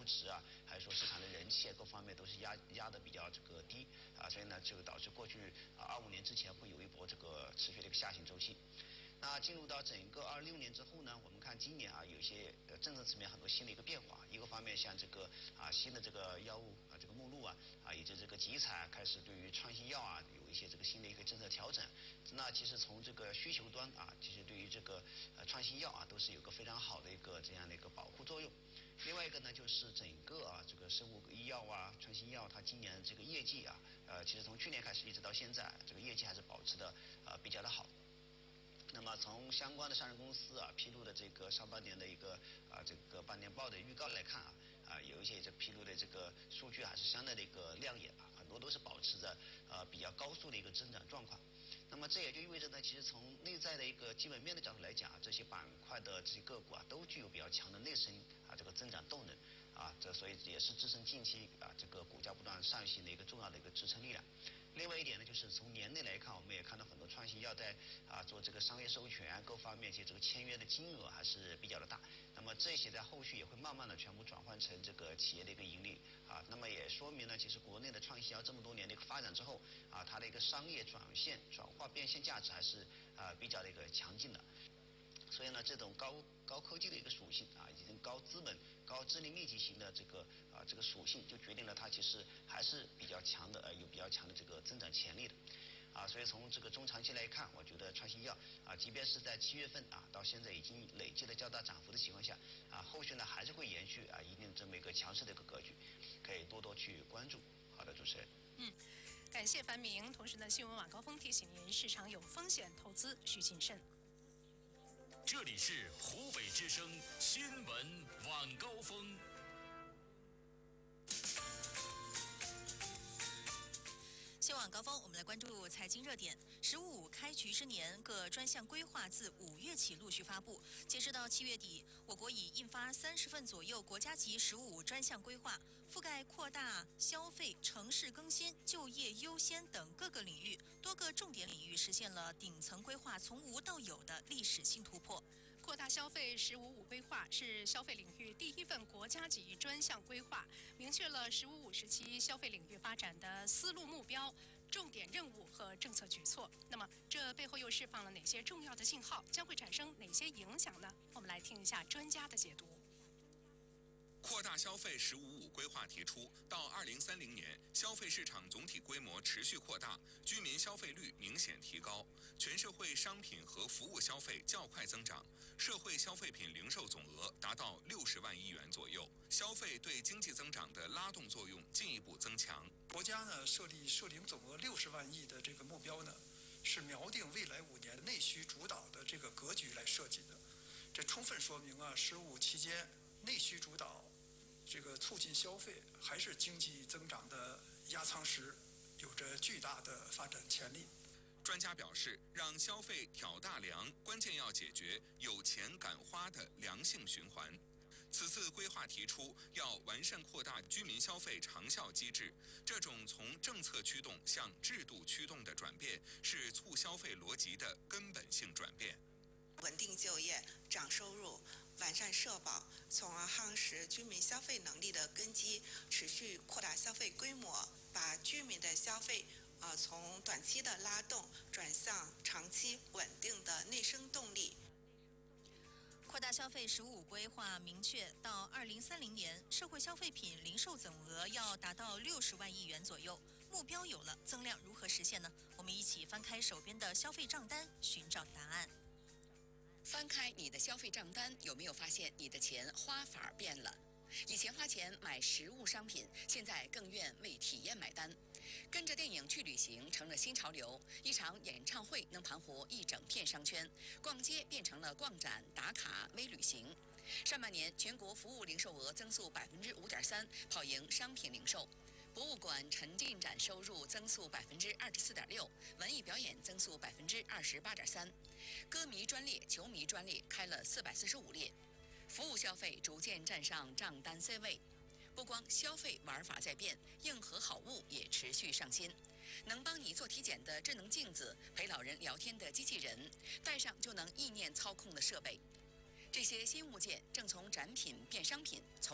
值啊，还是说市场的人气啊，各方面都是压得比较这个低啊，所以呢，就导致过去25年之前会有一波这个持续的一个下行周期。那进入到整个26年之后呢，我们看今年有一些政策层面很多新的一个变化。一个方面，像这个新的这个药物这个目录以及这个集采开始对于创新药有一些这个新的一个政策调整。那其实从这个需求端其实对于这个创新药都是有个非常好的一个这样的一个保护作用。另外一个呢，就是整个这个生物医药创新药，它今年这个业绩其实从去年开始一直到现在，这个业绩还是保持的比较的好。那么从相关的上市公司披露的这个上半年的一个这个半年报的预告来看有一些这披露的这个数据还是相对的一个亮眼很多都是保持着比较高速的一个增长状况。那么这也就意味着呢，其实从内在的一个基本面的角度来讲这些板块的这些个股都具有比较强的内生这个增长动能这所以也是支撑近期这个股价不断上行的一个重要的一个支撑力量。另外一点呢，就是从年内来看，我们也看到很多创新药在做这个商业授权各方面，其实这个签约的金额还是比较的大。那么这些在后续也会慢慢的全部转换成这个企业的一个盈利那么也说明呢，其实国内的创新药这么多年的一个发展之后它的一个商业转化变现价值还是比较的一个强劲的。所以呢，这种高科技的一个属性以及高资本、高智力密集型的这个属性，就决定了它其实还是比较强的，有比较强的这个增长潜力的。所以从这个中长期来看，我觉得创新药即便是在7月份到现在已经累计了较大涨幅的情况下后续呢还是会延续一定这么一个强势的一个格局，可以多多去关注。好的，主持人。 感谢樊明。同时呢，新闻晚高峰提醒您，市场有风险，投资需谨慎。 这里是湖北之声新闻晚高峰。 新晚高峰，我们来关注财经热点。“十五五”开局之年，各专项规划自5月起陆续发布。截止到7月底，我国已印发30份左右国家级“十五五”专项规划，覆盖扩大消费、城市更新、就业优先等各个领域，多个重点领域实现了顶层规划从无到有的历史性突破。 扩大消费“十五五”规划是消费领域第一份国家级专项规划，明确了“十五五”时期消费领域发展的思路目标、重点任务和政策举措。那么，这背后又释放了哪些重要的信号？将会产生哪些影响呢？我们来听一下专家的解读。 扩大消费“十五五”规划提出，到2030年，消费市场总体规模持续扩大，居民消费率明显提高，全社会商品和服务消费较快增长，社会消费品零售总额达到60万亿元左右，消费对经济增长的拉动作用进一步增强。 国家呢设定总额60万亿的这个目标呢，是瞄定未来5年内需主导的这个格局来设计的。这充分说明“15”期间内需主导，这个促进消费还是经济增长的压舱石，有着巨大的发展潜力。 专家表示，让消费挑大梁，关键要解决有钱敢花的良性循环。此次规划提出，要完善扩大居民消费长效机制，这种从政策驱动向制度驱动的转变，是促消费逻辑的根本性转变。 稳定就业、涨收入、完善社保，从而夯实居民消费能力的根基，持续扩大消费规模，把居民的消费从短期的拉动转向长期稳定的内生动力。 扩大消费“十五五”规划明确，到2030年，社会消费品零售总额要达到60万亿元左右。目标有了，增量如何实现呢？我们一起翻开手边的消费账单，寻找答案。 翻开你的消费账单，有没有发现你的钱花法变了？以前花钱买实物商品，现在更愿为体验买单。跟着电影去旅行成了新潮流，一场演唱会能盘活一整片商圈，逛街变成了逛展、打卡、微旅行。上半年全国服务零售额增速5.3%，跑赢商品零售。博物馆沉浸展收入增速24.6%，文艺表演增速28.3%，歌迷专列、球迷专列开了445列，服务消费逐渐站上账单 C 位。不光消费玩法在变，硬核好物也持续上新。能帮你做体检的智能镜子，陪老人聊天的机器人，戴上就能意念操控的设备，这些新物件正从展品变商品，从